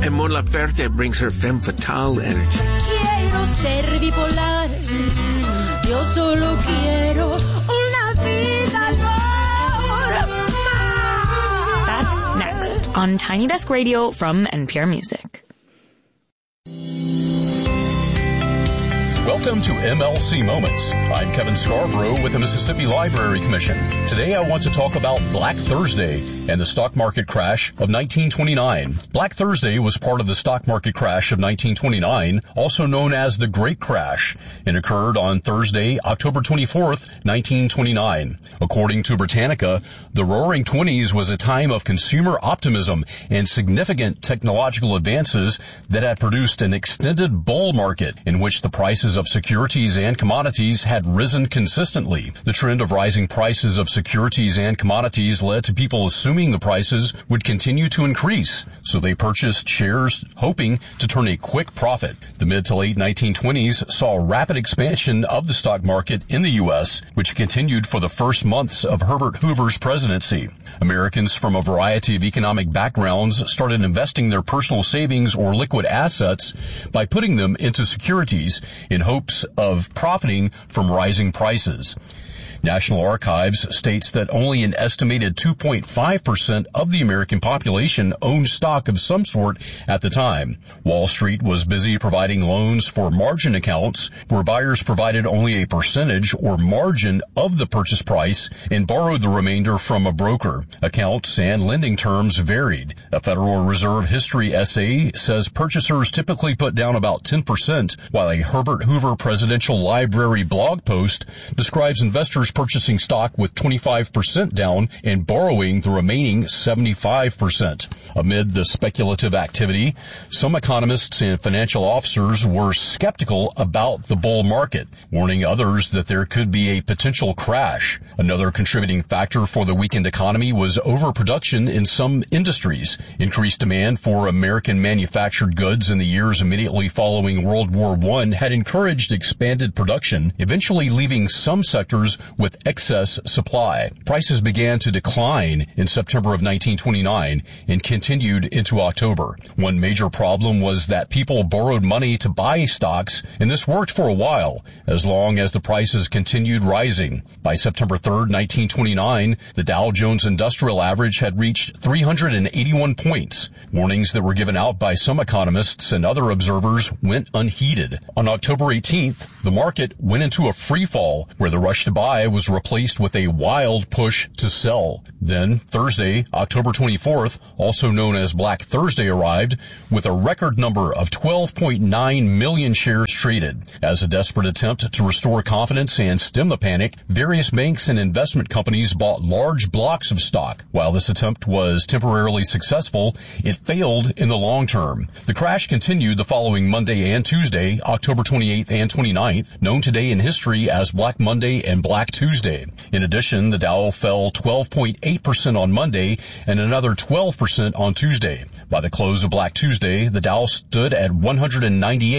and Mon Laferte brings her femme fatale energy. Quiero ser bipolar. Yo solo quiero una vida normal. That's next on Tiny Desk Radio from NPR Music. Welcome to MLC Moments. I'm Kevin Scarborough with the Mississippi Library Commission. Today I want to talk about Black Thursday and the stock market crash of 1929. Black Thursday was part of the stock market crash of 1929, also known as the Great Crash, and occurred on Thursday, October 24th, 1929. According to Britannica, the Roaring Twenties was a time of consumer optimism and significant technological advances that had produced an extended bull market in which the prices of securities and commodities had risen consistently. The trend of rising prices of securities and commodities led to people assuming the prices would continue to increase, so they purchased shares hoping to turn a quick profit. The mid to late 1920s saw a rapid expansion of the stock market in the U.S., which continued for the first months of Herbert Hoover's presidency. Americans from a variety of economic backgrounds started investing their personal savings or liquid assets by putting them into securities in hopes of profiting from rising prices. National Archives states that only an estimated 2.5% of the American population owned stock of some sort at the time. Wall Street was busy providing loans for margin accounts, where buyers provided only a percentage or margin of the purchase price and borrowed the remainder from a broker. Accounts and lending terms varied. A Federal Reserve history essay says purchasers typically put down about 10%, while a Herbert Hoover Presidential Library blog post describes investors purchasing stock with 25% down and borrowing the remaining 75%. Amid the speculative activity, some economists and financial officers were skeptical about the bull market, warning others that there could be a potential crash. Another contributing factor for the weakened economy was overproduction in some industries. Increased demand for American manufactured goods in the years immediately following World War I had encouraged expanded production, eventually leaving some sectors with excess supply. Prices began to decline in September of 1929 and continued into October. One major problem was that people borrowed money to buy stocks, and this worked for a while, as long as the prices continued rising. By September 3rd, 1929, the Dow Jones Industrial Average had reached 381 points. Warnings that were given out by some economists and other observers went unheeded. On October 18th, the market went into a free fall, where the rush to buy was replaced with a wild push to sell. Then Thursday, October 24th, also known as Black Thursday, arrived with a record number of 12.9 million shares traded. As a desperate attempt to restore confidence and stem the panic, various banks and investment companies bought large blocks of stock. While this attempt was temporarily successful, it failed in the long term. The crash continued the following Monday and Tuesday, October 28th and 29th, known today in history as Black Monday and Black Tuesday. In addition, the Dow fell 12.8% on Monday and another 12% on Tuesday. By the close of Black Tuesday, the Dow stood at 198.